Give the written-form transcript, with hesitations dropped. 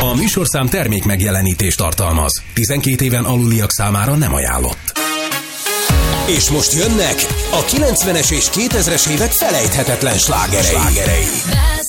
A műsorszám termék megjelenítést tartalmaz. 12 éven aluliak számára nem ajánlott. És most jönnek a 90-es és 2000-es évek felejthetetlen slágerei.